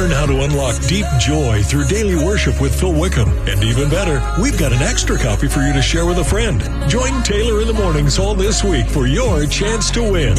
Learn how to unlock deep joy through daily worship with Phil Wickham. And even better, we've got an extra copy for you to share with a friend. Join Taylor in the Mornings all this week for your chance to win.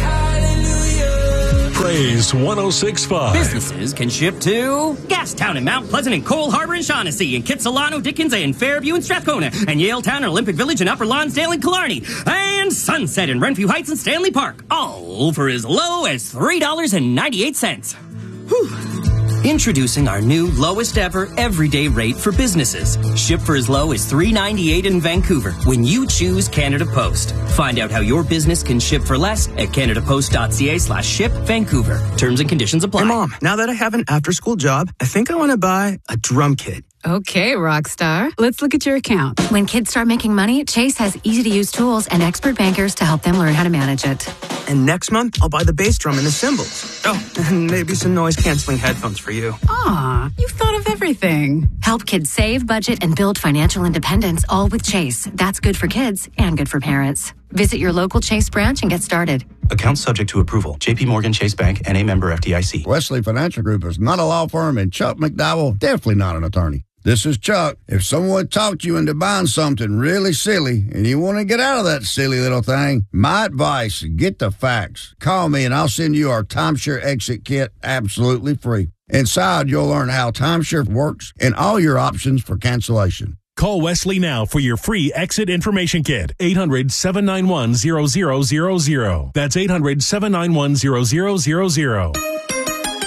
Praise 106.5. Businesses can ship to Gastown and Mount Pleasant and Cole Harbor and Shaughnessy and Kitsilano, Dickens and Fairview and Strathcona and Yaletown and Olympic Village and Upper Lonsdale and Killarney and Sunset and Renfrew Heights and Stanley Park, all for as low as $3.98. Whew. Introducing our new lowest ever everyday rate for businesses. Ship for as low as $3.98 in Vancouver when you choose Canada Post. Find out how your business can ship for less at canadapost.ca/ship Vancouver. Terms and conditions apply. Hey, Mom, now that I have an after-school job, I think I want to buy a drum kit. Okay, Rockstar. Let's look at your account. When kids start making money, Chase has easy-to-use tools and expert bankers to help them learn how to manage it. And next month, I'll buy the bass drum and the cymbals. Oh, and maybe some noise-canceling headphones for you. Aw, you've thought of everything. Help kids save, budget, and build financial independence, all with Chase. That's good for kids and good for parents. Visit your local Chase branch and get started. Account subject to approval. J.P. Morgan Chase Bank, N.A. member FDIC. Wesley Financial Group is not a law firm, and Chuck McDowell definitely not an attorney. This is Chuck. If someone talked you into buying something really silly and you want to get out of that silly little thing, my advice, get the facts. Call me and I'll send you our Timeshare Exit Kit absolutely free. Inside, you'll learn how timeshare works and all your options for cancellation. Call Wesley now for your free exit information kit. 800-791-0000. That's 800-791-0000.